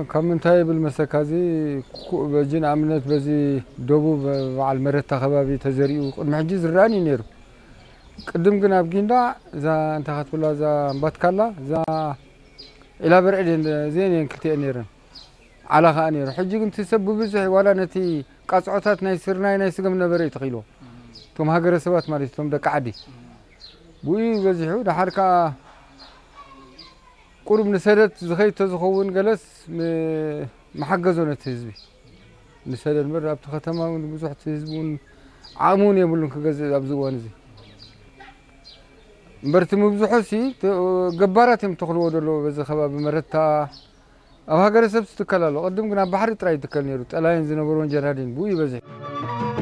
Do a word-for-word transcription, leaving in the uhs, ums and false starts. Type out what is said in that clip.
كم من تاي بالمسكازي بجين عملت بزي دوبو على المرت خبابي تزريو المحجز الراني نيرو قدم جنا بجيندا إذا أنت خدت إذا بتكلا إذا إلى برعد زين ينكلتي نيرن على خانير حجي كنت تسبب بزح ولا نتي قصعتات ناي سرناي ناي سقم نبري تخيلو توم هاجر سوات مالي توم دك عدي بوي بزحو ده حركة قرب نسدت زخيت تزخون جلس محجزون تهزبي نسدت مرة بتختمها ونبزح تهزبون عامون يقولون كجز أبزوان زي برتم بزحوسي جبارات يم تخلو ودلو بز خباب مرتا أو هاجر سبت تكلالو قدم كنا بحر تراي تكلنيرو تلاين زين برون جرادين بوي بزح